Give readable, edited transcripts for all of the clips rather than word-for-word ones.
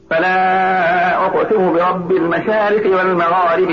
فلا أقسم برب المشارق والمغارب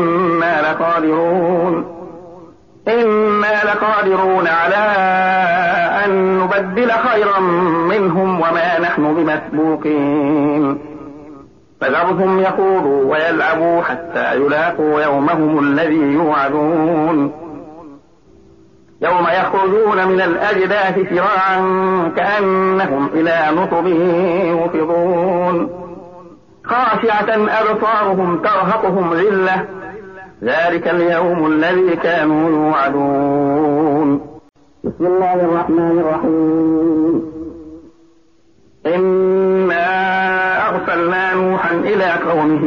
إنا لقادرون على أن نبدل خيرا منهم وما نحن بمسبوقين فذرهم يخوضوا ويلعبوا حتى يلاقوا يومهم الذي يوعدون يوم يخرجون من الأجداث سراعا كأنهم إلى نصب يوفضون خاشعة أبصارهم ترهقهم ذلة ذلك اليوم الذي كانوا يوعدون. بسم الله الرحمن الرحيم. إنا أرسلنا نوحا إلى قومه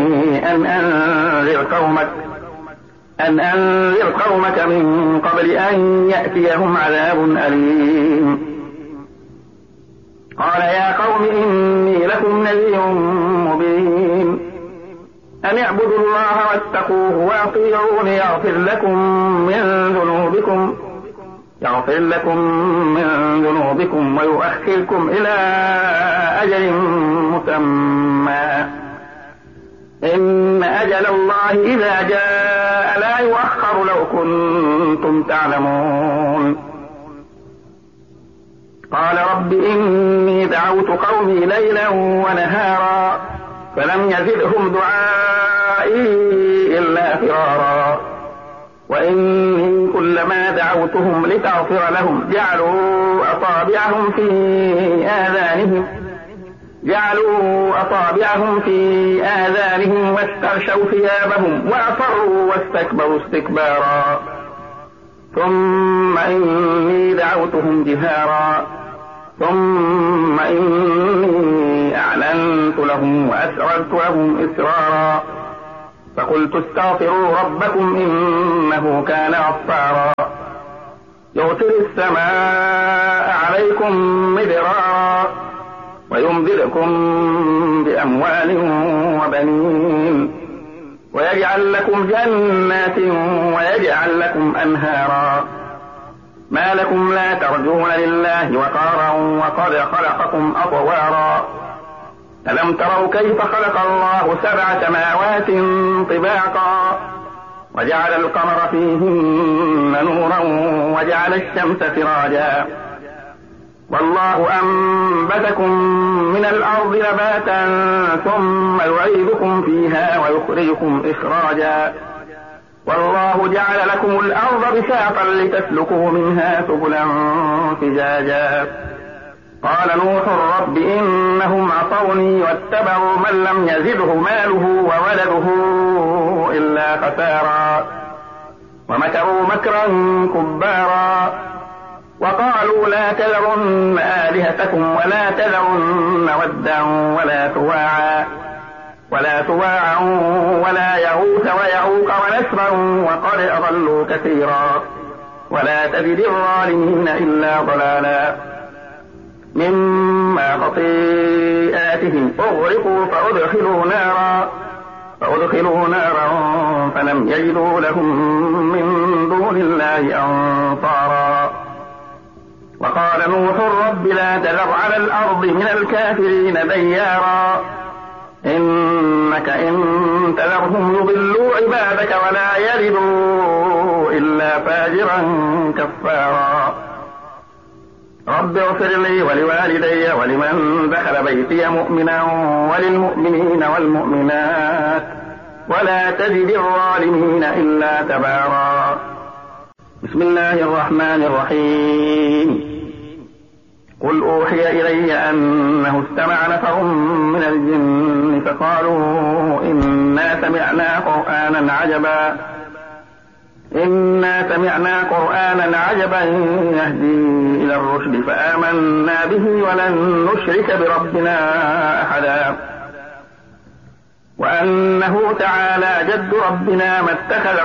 أن أنذر قومك من قبل أن يأتيهم عذاب أليم. قال يا قوم إني لكم نذير مبين أن اعبدوا الله واتقوه وأطيعون يغفر لكم من ذنوبكم ويؤخركم إلى أجل مسمى إن أجل الله إذا جاء لا يؤخر لو كنتم تعلمون. قال رب إني دعوت قومي ليلا ونهارا فلم يزدهم دعائي إلا فرارا وإني كلما دعوتهم لتغفر لهم جعلوا أصابعهم في آذانهم واستغشوا ثيابهم وأصروا واستكبروا استكبارا ثم إني دعوتهم جهارا ثم إني أعلنت لهم وأسررت لهم إسرارا فقلت استغفروا ربكم إنه كان غفارا يرسل السماء عليكم مدرارا ويمددكم بأموال وبنين ويجعل لكم جنات ويجعل لكم أنهارا ما لكم لا ترجون لله وقارا وقد خلقكم أطوارا ألم تروا كيف خلق الله 7 سماوات طباقا وجعل القمر فيهن نورا وجعل الشمس سراجا والله أنبتكم من الأرض نباتا ثم يعيدكم فيها ويخرجكم إخراجا والله جعل لكم الأرض بساطا لتسلكوا منها سبلا فجاجا قال نوح رب إنهم عصوني واتبعوا من لم يزده ماله وولده إلا خسارا ومكروا مكرا كبارا وقالوا لا تذرن آلهتكم ولا تذرن ودا ولا سواعا ولا يغوث ويعوق ونسرا وقد أضلوا كثيرا ولا تزد الظالمين إلا ضلالا مما خطيئاتهم أغرقوا فأدخلوا نارا فلم يجدوا لهم من دون الله أنصارا وقال نوح رب لا تذر على الأرض من الكافرين ديارا إنك إن تذرهم يضلوا عبادك ولا يلدوا إلا فاجرا كفارا رب اغفر لي ولوالدي ولمن دخل بيتي مؤمنا وللمؤمنين والمؤمنات ولا تزد الظالمين إلا تبارا. بسم الله الرحمن الرحيم. قل أوحي إلي أنه استمع نفر من الجن فقالوا إنا سمعنا قرآنا عجبا يهدي إلى الرشد فآمنا به ولن نشرك بربنا أحدا وأنه تعالى جد ربنا ما اتخذ